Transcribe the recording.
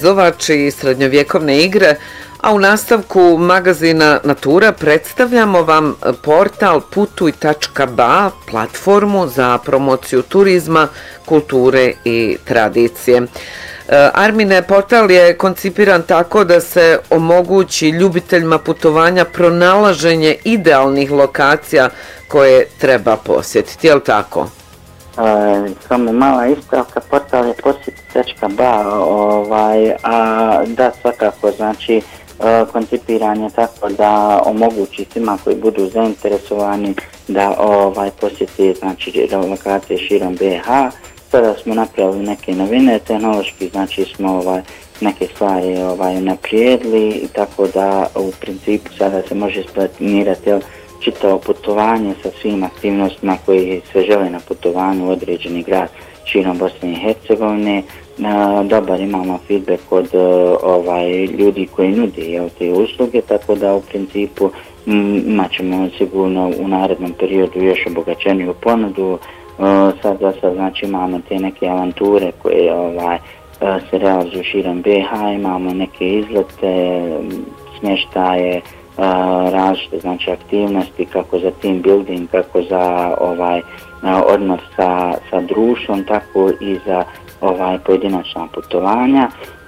Brezovac i srednjovjekovne igre, a u nastavku magazina Natura predstavljamo vam portal putuj.ba, platformu za promociju turizma, kulture i tradicije. Armine, portal je koncipiran tako da se omogući ljubiteljima putovanja pronalaženje idealnih lokacija koje treba posjetiti, je li tako? Samo mala ispravka, portal je posjeti.ba, a da svakako znači koncipiran je tako da omogući svima koji budu zainteresovani da posjeti znači lokacije širom BiH. Sada smo napravili neke novine tehnološki, znači smo neke stvari naprijedili, tako da u principu sada se može isplanirati čitavo putovanje sa svim aktivnostima koji se žele na putovanju u određeni grad širom Bosne i Hercegovine. Dobar imamo feedback od ljudi koji nude te usluge, tako da u principu imat ćemo sigurno u narednom periodu još obogaćeniju ponudu. Sad znači imamo te neke avanture koje se realizuju širom BiH, imamo neke izlete, smještaje, različite znači aktivnosti kako za team building, kako za odmor sa društvom, tako i za pojedinačna putovanja.